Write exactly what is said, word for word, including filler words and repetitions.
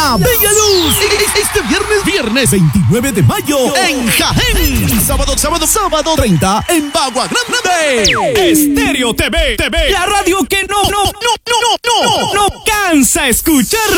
La Bella Luz. Este viernes, viernes veintinueve de mayo en Jaén. Sábado, sábado, sábado treinta en Bagua Grande. Estéreo T V, T V. La radio que no, no, no, no, no, no, no cansa escuchar.